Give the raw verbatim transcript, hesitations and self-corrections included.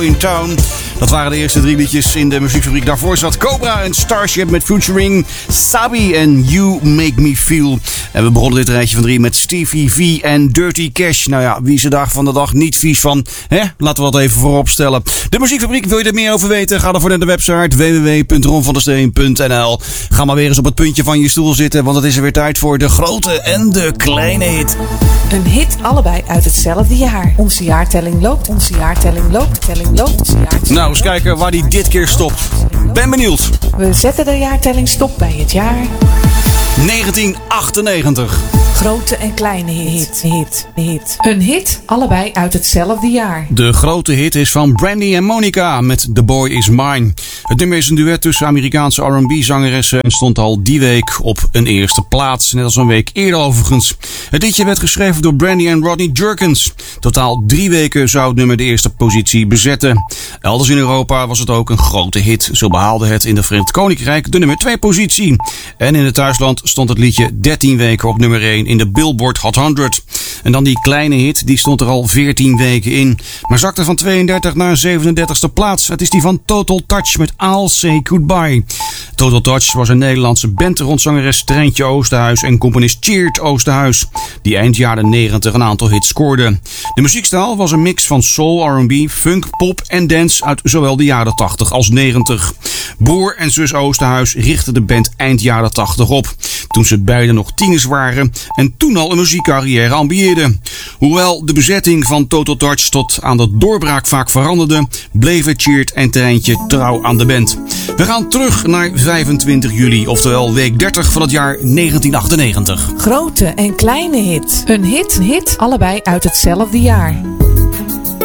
In Town. Dat waren de eerste drie liedjes in de muziekfabriek. Daarvoor zat Cobra en Starship met featuring Sabi en You Make Me Feel. En we begonnen dit rijtje van drie met Stevie V en Dirty Cash. Nou ja, wie is de dag van de dag niet vies van? Hè? Laten we dat even voorop stellen. De muziekfabriek, wil je er meer over weten? Ga dan voor naar de website w w w punt ron van der steen punt n l. Ga maar weer eens op het puntje van je stoel zitten, want het is er weer tijd voor de grote en de kleine hit. Een hit, allebei uit hetzelfde jaar. Onze jaartelling loopt, onze jaartelling loopt, telling loopt, onze jaartelling. Nou, eens kijken waar die dit keer stopt. Ben benieuwd. We zetten de jaartelling stop bij het jaar negentien achtennegentig. Grote en kleine hit, hit, hit. Een hit, allebei uit hetzelfde jaar. De grote hit is van Brandy en Monica met The Boy Is Mine. Het nummer is een duet tussen Amerikaanse R en B-zangeressen en stond al die week op een eerste plaats. Net als een week eerder overigens. Het liedje werd geschreven door Brandy en Rodney Jerkins. Totaal drie weken zou het nummer de eerste positie bezetten. Elders in Europa was het ook een grote hit. Zo behaalde het in het Verenigd Koninkrijk de nummer twee positie. En in het thuisland stond het liedje dertien weken op nummer één in de Billboard Hot honderd. En dan die kleine hit, die stond er al veertien weken in. Maar zakte van tweeëndertig naar zevenendertigste plaats. Het is die van Total Touch met I'll Say Goodbye. Total Touch was een Nederlandse band rond zangeres Treintje Oosterhuis en componist Tjeerd Oosterhuis, die eind jaren negentig een aantal hits scoorde. De muziekstijl was een mix van soul, R en B, funk, pop en dance uit zowel de jaren tachtig als negentig. Broer en zus Oosterhuis richtten de band eind jaren tachtig op, toen ze beiden nog tieners waren en toen al een muziekcarrière ambieerden. Hoewel de bezetting van Total Touch tot aan de doorbraak vaak veranderde, bleven Tjeerd en Treintje trouw aan de band. We gaan terug naar vijfentwintig juli, oftewel week dertig van het jaar negentien achtennegentig. Grote en kleine hit. Een hit, hit, allebei uit hetzelfde jaar.